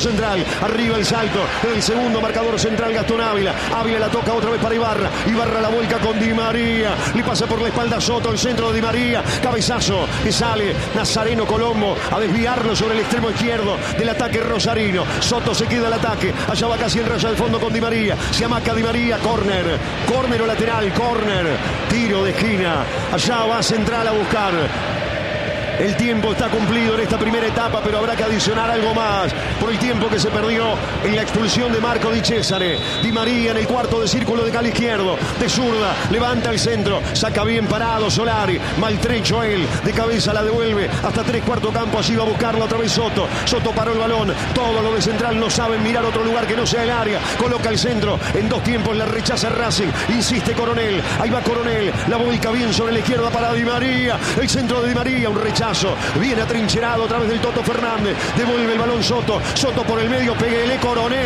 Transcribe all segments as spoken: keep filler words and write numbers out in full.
Central. Arriba el salto. El segundo marcador central, Gastón Ávila. Ávila la toca otra vez para Ibarra. Ibarra la vuelca con Di María. Le pasa por la espalda a Soto. El centro de Di María. Cabezazo que sale Nazareno Colombo a desviarlo sobre el extremo izquierdo del ataque rosarino. Soto se queda al ataque. Allá va casi en raya del fondo con Di María. Se amaca Di María. Córner. Córner o lateral. Córner. Tiro de esquina. Allá va Central a buscar. El tiempo está cumplido en esta primera etapa, pero habrá que adicionar algo más por el tiempo que se perdió en la expulsión de Marco Di Cesare. Di María en el cuarto de círculo de cal izquierdo, de zurda, levanta el centro, saca bien parado Solari, maltrecho él, de cabeza la devuelve hasta tres cuarto campo, allí va a buscarlo otra vez Soto. Soto paró el balón, todo lo de Central no saben mirar otro lugar que no sea el área, coloca el centro, en dos tiempos la rechaza Racing, insiste Coronel, ahí va Coronel, la vuelca bien sobre la izquierda para Di María, el centro de Di María, un rechazo. Bien atrincherado a través del Toto Fernández. Devuelve el balón Soto. Soto por el medio. Peguele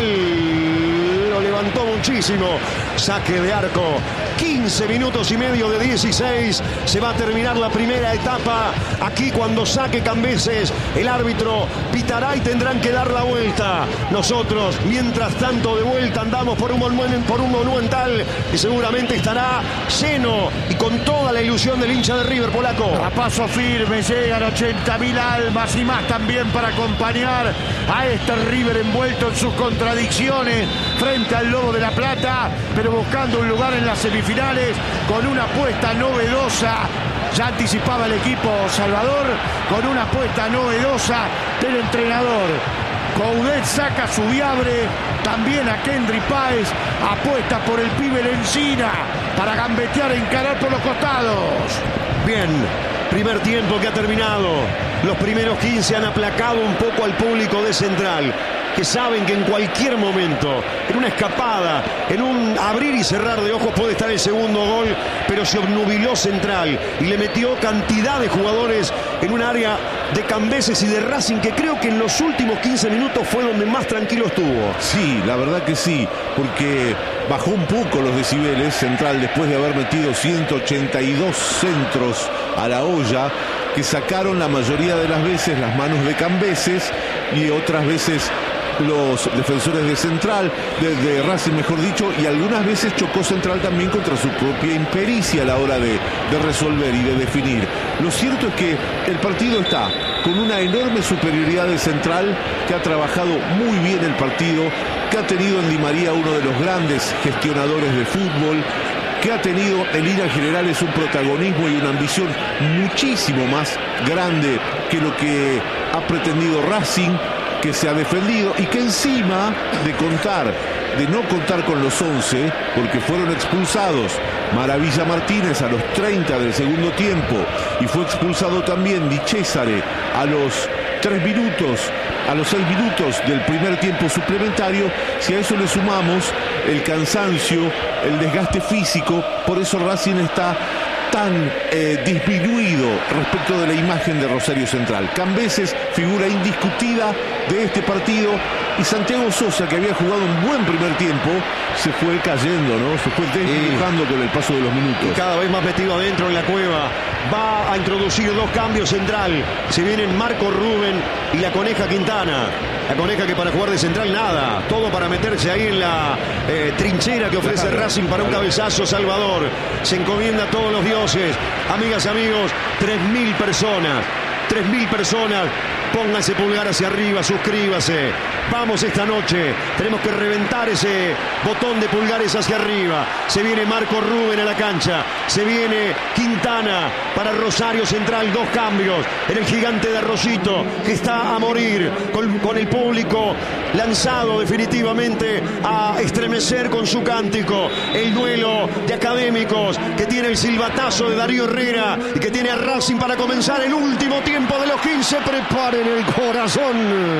Coronel. Lo levantó muchísimo. Saque de arco. quince minutos y medio de dieciséis. Se va a terminar la primera etapa. Aquí cuando saque Cambeses, el árbitro pitará y tendrán que dar la vuelta. Nosotros, mientras tanto, de vuelta andamos por un, monumento, por un monumental que seguramente estará lleno y con toda la ilusión del hincha de River, Polaco. A paso firme llegan ochenta mil almas y más también para acompañar a este River envuelto en sus contradicciones frente al Lobo de la Plata, pero buscando un lugar en las semifinales con una apuesta novedosa. Ya anticipaba el equipo Salvador con una apuesta novedosa del entrenador. Coudet saca su Viabre, también a Kendry Páez, apuesta por el pibe Lencina para gambetear e encarar por los costados. Bien, primer tiempo que ha terminado. Los primeros quince han aplacado un poco al público de Central, que saben que en cualquier momento, en una escapada, en un abrir y cerrar de ojos puede estar el segundo gol, pero se obnubiló Central y le metió cantidad de jugadores en un área de Cambeses y de Racing que creo que en los últimos quince minutos fue donde más tranquilo estuvo. Sí, la verdad que sí, porque bajó un poco los decibeles Central después de haber metido ciento ochenta y dos centros a la olla que sacaron la mayoría de las veces las manos de Cambeses y otras veces los defensores de Central, de, de Racing mejor dicho, y algunas veces chocó Central también contra su propia impericia a la hora de, de resolver y de definir. Lo cierto es que el partido está con una enorme superioridad de Central, que ha trabajado muy bien el partido, que ha tenido en Di María uno de los grandes gestionadores de fútbol, que ha tenido en líneas generales un protagonismo y una ambición muchísimo más grande que lo que ha pretendido Racing, que se ha defendido y que encima de contar, de no contar con los once, porque fueron expulsados Maravilla Martínez a los treinta del segundo tiempo y fue expulsado también Di Cesare a los tres minutos, a los seis minutos del primer tiempo suplementario. Si a eso le sumamos el cansancio, el desgaste físico, por eso Racing está tan eh, disminuido respecto de la imagen de Rosario Central. Cambeses, figura indiscutida de este partido, y Santiago Sosa, que había jugado un buen primer tiempo, se fue cayendo, ¿no? Se fue desdibujando con el paso de los minutos. Y cada vez más metido adentro en la cueva. Va a introducir dos cambios Central. Se vienen Marco Rubén y la Coneja Quintana. La Coneja que para jugar de Central nada. Todo para meterse ahí en la eh, trinchera que ofrece Racing para un cabezazo Salvador. Se encomienda a todos los dioses. Amigas, amigos, tres mil personas. tres mil personas. Póngase pulgar hacia arriba, suscríbase. Vamos esta noche. Tenemos que reventar ese botón de pulgares hacia arriba. Se viene Marco Rubén a la cancha. Se viene Quintana para Rosario Central. Dos cambios en el gigante de Arroyito, que está a morir con, con el público lanzado definitivamente a estremecer con su cántico. El duelo de académicos que tiene el silbatazo de Darío Herrera y que tiene a Racing para comenzar el último tiempo de los quince. Preparen el corazón.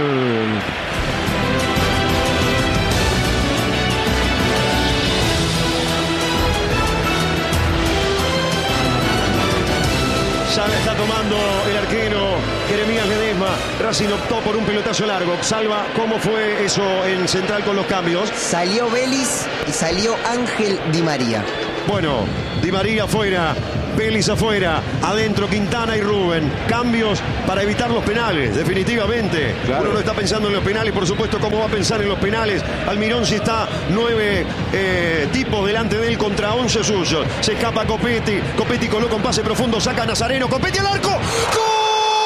Ya la está tomando el arquero Jeremías Ledesma. Racing optó por un pelotazo largo. Salva, ¿cómo fue eso en Central con los cambios? Salió Vélez y salió Ángel Di María. Bueno, Di María fuera. Vélez afuera, adentro Quintana y Rubén. Cambios para evitar los penales, definitivamente. Claro. Uno no está pensando en los penales, por supuesto, ¿cómo va a pensar en los penales? Almirón, si está nueve eh, tipos delante de él contra once suyos. Se escapa Copetti, Copetti coloca un pase profundo, saca a Nazareno, Copetti al arco. ¡Gol!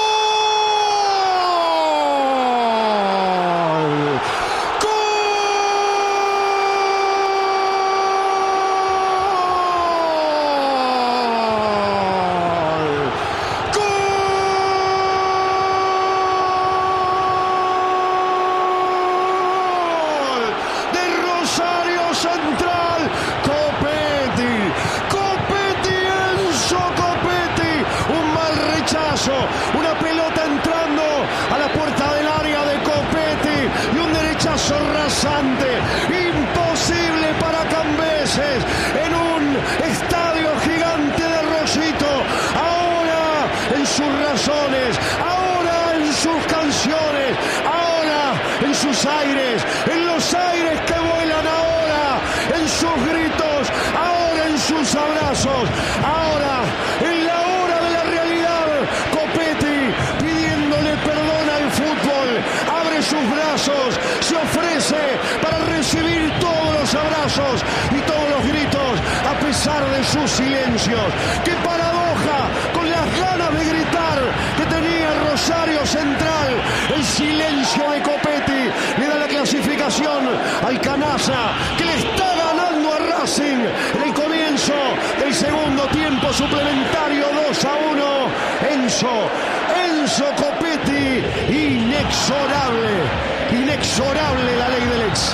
Central, Copetti, Copetti, Enzo Copetti, un mal rechazo, una pelota entrando a la puerta del área de Copetti y un derechazo rasante, imposible para Cambeses en un estadio gigante de Rosito, ahora en sus razones, ahora en sus canciones, ahora en sus aires, en los aires que vuelan ahora, en sus gritos, ahora en sus abrazos, ahora en la hora de la realidad, Copetti pidiéndole perdón al fútbol, abre sus brazos, se ofrece para recibir todos los abrazos y todos los gritos a pesar de sus silencios. ¡Qué paradoja! Con las ganas de gritar que tenía Rosario Central, el silencio de Copetti le da la clasificación al Canalla, que le está ganando a Racing en el comienzo del segundo tiempo suplementario. Dos a uno. Enzo, Enzo Copetti, inexorable, inexorable la ley del ex.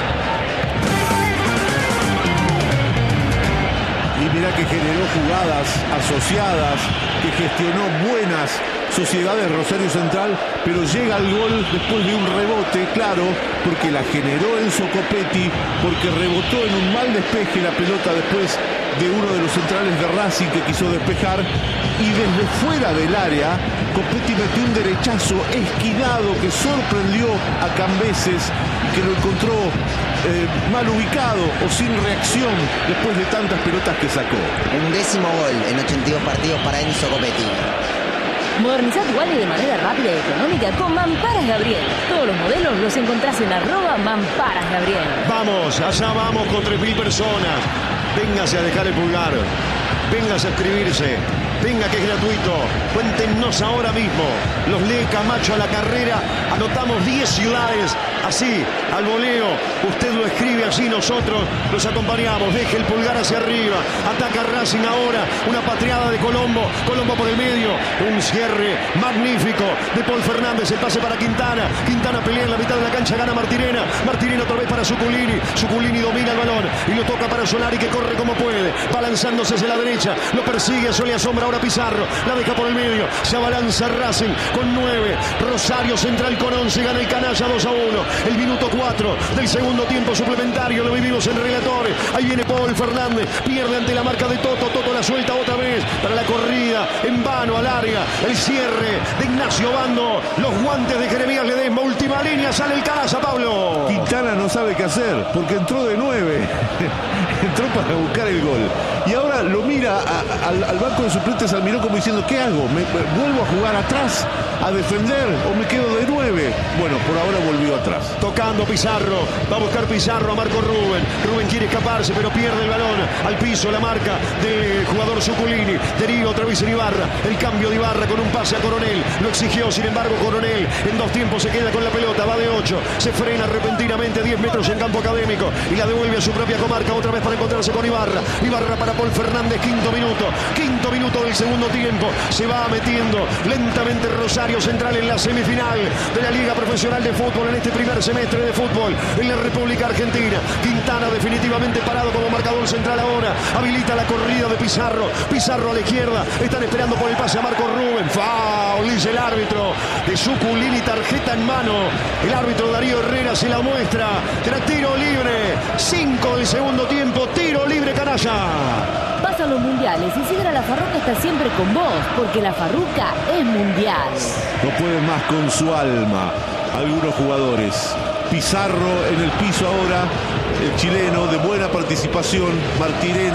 Y mira que generó jugadas asociadas, que gestionó buenas sociedades Rosario Central, pero llega al gol después de un rebote, claro, porque la generó Enzo Copetti, porque rebotó en un mal despeje la pelota después de uno de los centrales de Racing que quiso despejar, y desde fuera del área Copetti metió un derechazo esquinado que sorprendió a Cambeses, que lo encontró eh, mal ubicado o sin reacción después de tantas pelotas que sacó. Un décimo gol en ochenta y dos partidos para Enzo Copetti. Modernizá tu vale de manera rápida y económica con Mamparas Gabriel. Todos los modelos los encontrás en arroba Mamparas Gabriel. Vamos, allá vamos con tres mil personas. Véngase a dejar el pulgar. Véngase a escribirse. Venga, que es gratuito. Cuéntenos ahora mismo. Los lee Camacho a la carrera. Anotamos diez ciudades. Así, al voleo. Usted lo escribe así, nosotros los acompañamos. Deje el pulgar hacia arriba. Ataca Racing ahora. Una patriada de Colombo. Colombo por el medio. Un cierre magnífico de Paul Fernández. El pase para Quintana. Quintana pelea en la mitad de la cancha. Gana Martirena. Martirena otra vez para Suculini. Suculini domina el balón. Y lo toca para Solari, que corre como puede. Balanzándose hacia la derecha. Lo persigue. Sole asombra ahora Pizarro. La deja por el medio. Se abalanza Racing con nueve. Rosario Central con once. Gana el Canalla dos a uno. El minuto cuatro del segundo tiempo suplementario. Lo vivimos en relatores. Ahí viene Paul Fernández. Pierde ante la marca de Toto. Toto la suelta otra vez para la corrida. En vano, alarga. El cierre de Ignacio Bando. Los guantes de Jeremías Ledesma. Última línea. Sale el Caraza, Pablo. Quintana no sabe qué hacer porque entró de nueve. Entró para buscar el gol. Y ahora lo mira a, al, al banco de suplentes Almirón como diciendo, ¿qué hago? ¿Me, me vuelvo a jugar atrás? ¿A defender? ¿O me quedo de nueve? Bueno, por ahora volvió atrás. Tocando Pizarro, va a buscar Pizarro a Marco Rubén. Rubén quiere escaparse, pero pierde el balón. Al piso la marca del jugador Suculini. Deriva otra vez en Ibarra. El cambio de Ibarra con un pase a Coronel. Lo exigió, sin embargo, Coronel en dos tiempos se queda con la pelota. Va de ocho, se frena repentinamente a diez metros en campo académico y la devuelve a su propia comarca otra vez para encontrarse con Ibarra. Ibarra para Paul Fernández, quinto minuto. Quinto minuto del segundo tiempo. Se va metiendo lentamente Rosario Central en la semifinal de la Liga Profesional de Fútbol en este primer semestre de fútbol en la República Argentina. Quintana definitivamente parado como marcador central ahora. Habilita la corrida de Pizarro. Pizarro a la izquierda. Están esperando por el pase a Marco Rubén. Foul, dice el árbitro de Suculini, tarjeta en mano. El árbitro Darío Herrera se la muestra. Era tiro libre. Cinco del segundo tiempo. Tiro libre, Canalla. Pasan los mundiales y Sidra La Farruca está siempre con vos, porque La Farruca es mundial. No puede más con su alma algunos jugadores. Pizarro en el piso ahora, el chileno de buena participación, Martirena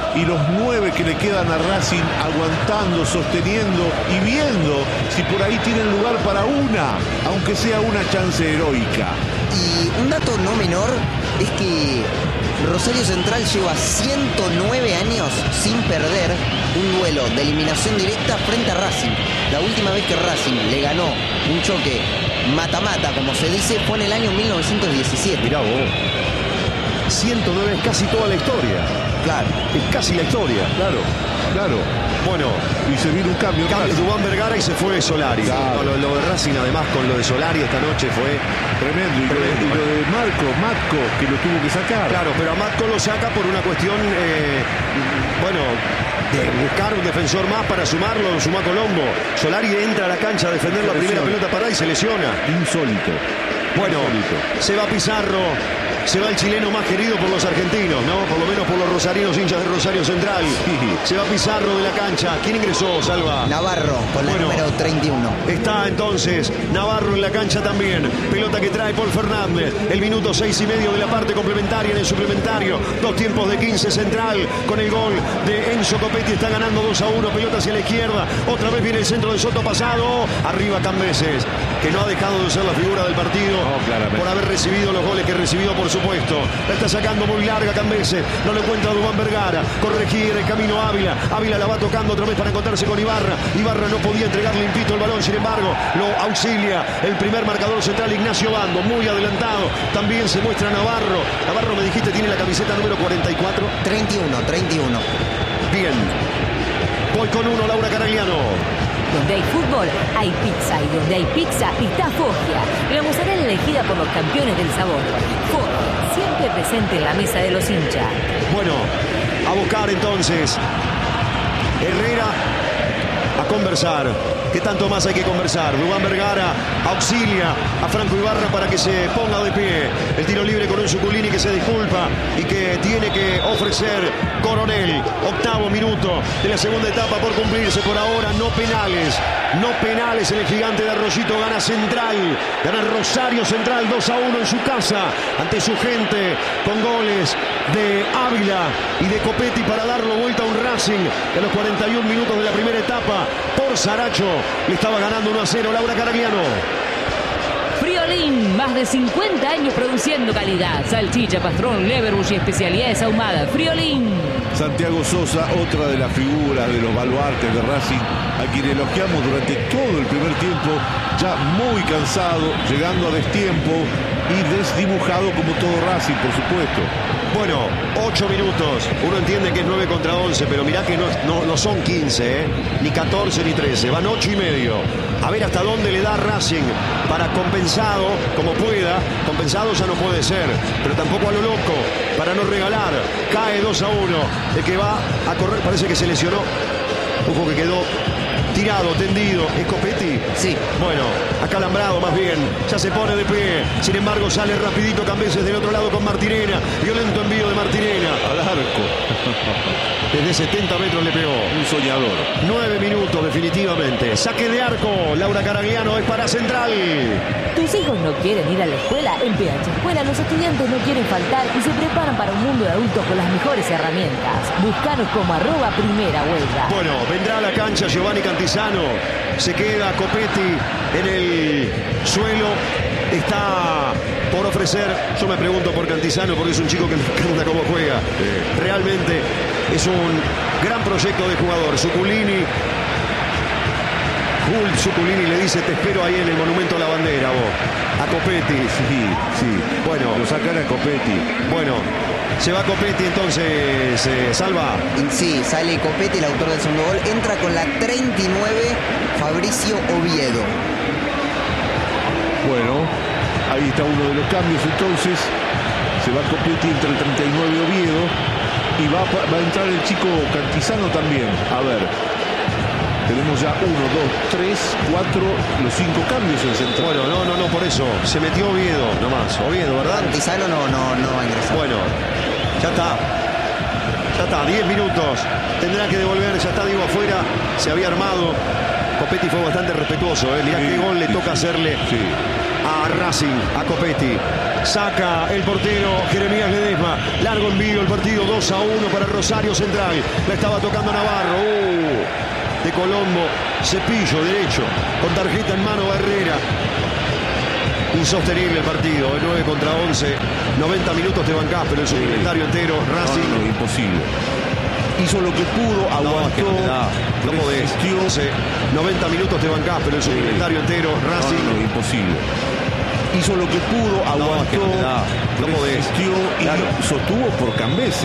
y los nueve que le quedan a Racing aguantando, sosteniendo y viendo si por ahí tienen lugar para una, aunque sea una chance heroica. Y un dato no menor es que Rosario Central lleva ciento nueve años sin perder un duelo de eliminación directa frente a Racing. La última vez que Racing le ganó un choque mata-mata, como se dice, fue en el año mil novecientos diecisiete. Mirá vos. ciento nueve es casi toda la historia. Claro. Es casi la historia. Claro, claro. Bueno, Y se viene un cambio. cambio Racing. Duván Vergara y se fue Solari. Claro. No, lo, lo de Racing, además, con lo de Solari esta noche fue Tremendo. Y lo, de, y lo de Marco, Matco, que lo tuvo que sacar. claro, pero a Matco lo saca por una cuestión, eh, bueno, de buscar un defensor más para sumarlo, lo sumó a Colombo. Solari entra a la cancha a defender la primera pelota parada y se lesiona. Insólito. Bueno, Insólito. se va Pizarro, se va el chileno más querido por los argentinos, ¿no? Por lo menos por los rosarinos hinchas de Rosario Central. Sí. Se va Pizarro de la cancha. ¿Quién ingresó, Salva? Navarro con la Bueno. número treinta y uno. Está entonces Navarro en la cancha también. Pelota que trae Paul Fernández. El minuto seis y medio de la parte complementaria en el suplementario. Dos tiempos de quince Central con el gol de Enzo Copetti. Está ganando dos a uno. Pelota hacia la izquierda. Otra vez viene el centro de Soto pasado. Arriba Cambeses, que no ha dejado de ser la figura del partido No, claramente. por haber recibido los goles que recibió, por supuesto. La está sacando muy larga Cambeses. No lo encuentra Duván Vergara. Corregir el camino Ávila. Ávila la va tocando otra vez para encontrarse con Ibarra. Ibarra no podía entregar limpito el balón. Sin embargo, lo auxilia el primer marcador central, Ignacio Bando. Muy adelantado. También se muestra Navarro. Navarro, me dijiste, tiene la camiseta número cuarenta y cuatro. treinta y uno, treinta y uno. Bien. Voy con uno, Laura Caragliano. Donde hay fútbol, hay pizza. Y donde hay pizza, está Foggia. La mozzarella elegida por los campeones del sabor. Foggia, siempre presente en la mesa de los hinchas. Bueno, a buscar entonces. Herrera a conversar. ¿Qué tanto más hay que conversar? Duván Vergara auxilia a Franco Ibarra para que se ponga de pie. El tiro libre con un Zuculini que se disculpa y que tiene que ofrecer Coronel. Octavo minuto de la segunda etapa por cumplirse por ahora. No penales. No penales en el gigante de Arroyito. Gana Central. Gana Rosario Central dos a uno en su casa. Ante su gente. Con goles de Ávila y de Copetti para darlo vuelta a un Racing. En los cuarenta y un minutos de la primera etapa. Por Saracho. Le estaba ganando uno a cero. Laura Caragliano. Friolín, más de cincuenta años produciendo calidad. Salchicha, pastrón, leverbush y especialidades ahumadas. Friolín. Santiago Sosa, otra de las figuras de los baluartes de Racing, a quien elogiamos durante todo el primer tiempo, ya muy cansado, llegando a destiempo y desdibujado como todo Racing, por supuesto. Bueno, ocho minutos. Uno entiende que es nueve contra once, pero mirá que no, no, no son quince, ¿eh? Ni catorce ni trece. Van ocho y medio. A ver hasta dónde le da Racing para compensado, como pueda. Compensado ya no puede ser, pero tampoco a lo loco, para no regalar. Cae dos a uno. El que va a correr parece que se lesionó. Ojo que quedó tirado, tendido. ¿Es Copetti? Sí. Bueno, acalambrado más bien. Ya se pone de pie. Sin embargo, sale rapidito Cambeses del otro lado con Martirena. Violento envío de Martirena. Al arco. Desde setenta metros le pegó. Un soñador. Nueve minutos definitivamente. Saque de arco. Laura Caragliano es para Central. ¿Tus hijos no quieren ir a la escuela? En P H Escuela los estudiantes no quieren faltar y se preparan para un mundo de adultos con las mejores herramientas. Búscanos como arroba primera huelga. Bueno, vendrá a la cancha Giovanni Cantizano. Se queda Copetti en el suelo. Está por ofrecer. Yo me pregunto por Cantizano porque es un chico que me encanta cómo juega. Realmente es un gran proyecto de jugador. Zuculini. Jul Zuculini le dice: te espero ahí en el Monumento a la Bandera, vos. A Copetti. Sí, sí. Bueno. Lo sacan a Copetti. Bueno, se va Copetti entonces, eh, Salva. Sí, sale Copetti, el autor del segundo gol. Entra con la treinta y nueve Fabricio Oviedo. Bueno, ahí está uno de los cambios entonces. Se va Copetti entre el treinta y nueve Oviedo. Y va, va a entrar el chico Cantizano también. A ver. Tenemos ya uno, dos, tres, cuatro, los cinco cambios en Central. Bueno, no, no, no, por eso. Se metió Oviedo nomás. Oviedo, ¿verdad? Cantizano no, no, no va a ingresar. Bueno, ya está. Ya está, diez minutos. Tendrá que devolver, ya está Diego afuera. Se había armado. Copetti fue bastante respetuoso, ¿eh? Mirá Sí, qué gol le sí, toca sí. hacerle Sí. a Racing, a Copetti. Saca el portero Jeremías Ledesma. Largo envío, el partido dos a uno para Rosario Central. La estaba tocando Navarro. Uh, de Colombo. Cepillo derecho. Con tarjeta en mano Barrera. Insostenible el partido. El nueve contra once. noventa minutos te bancás, pero el suplementario entero. Racing. No, no, no, imposible. Hizo lo que pudo, aguantó, no, no podés. noventa minutos te bancás, pero el suplementario entero. Racing. No, no, no, imposible. Hizo lo que pudo, aguantó, no, no podés. resistió y claro. sostuvo por Cambés.